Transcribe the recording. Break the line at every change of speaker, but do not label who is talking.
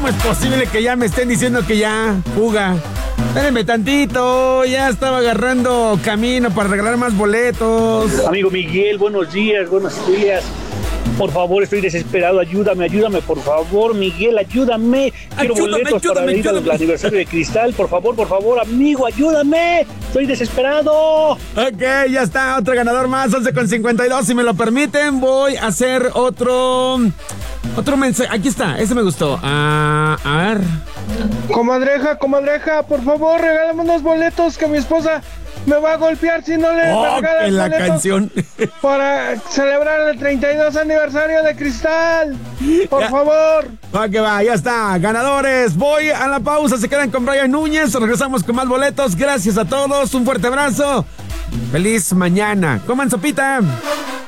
¿Cómo es posible que ya me estén diciendo que ya, fuga? Espérenme tantito, ya estaba agarrando camino para regalar más boletos.
Amigo Miguel, buenos días. Por favor, estoy desesperado, ayúdame, por favor, Miguel, ayúdame. Quiero boletos para ir al aniversario de Cristal, por favor, amigo, ayúdame. Estoy desesperado.
Ok, ya está, otro ganador más, 11:52, si me lo permiten, voy a hacer otro mensaje. Aquí está, ese me gustó. A ver.
Comadreja, por favor, regálame unos boletos que mi esposa me va a golpear si no le regalas
la
boletos
canción.
para celebrar el 32 aniversario de Cristal. Por favor.
Va que va, ya está. Ganadores, voy a la pausa. Se quedan con Brian Núñez. Regresamos con más boletos. Gracias a todos. Un fuerte abrazo. Feliz mañana. Coman sopita.